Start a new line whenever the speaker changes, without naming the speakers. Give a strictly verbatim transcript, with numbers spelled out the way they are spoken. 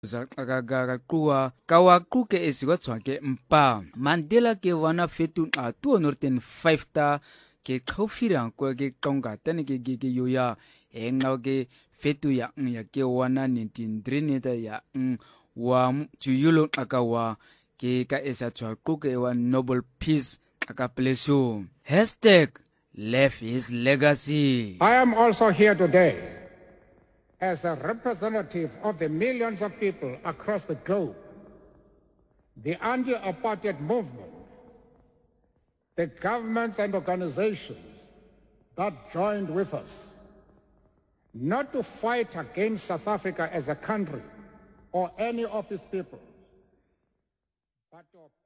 Zakagagakuwa kawaku ke esiwa tswake mpa Mandela ke wana fetu a two hundred five ta ke khofira ko ke tonga tane ke ke yoya engao ke fetu ya ya ke wana nineteen drinita ya wa tuyulo akawa ke ka esa tswako ke wa Nobel Peace aka pleso hashtag left his legacy.
I am also here today as a representative of the millions of people across the globe, the anti-apartheid movement, the governments and organizations that joined with us, not to fight against South Africa as a country or any of its people, but to